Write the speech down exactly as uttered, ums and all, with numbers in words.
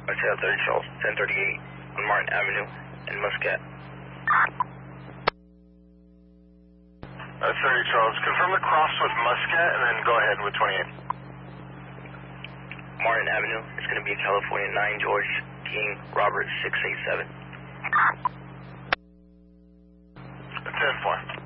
Hotel thirty Charles, ten thirty-eight on Martin Avenue in Muscat. Uh, thirty Charles, confirm the cross with Muscat and then go ahead with twenty-eight. Martin Avenue, it's going to be California nine George King Robert six eight seven. ten four.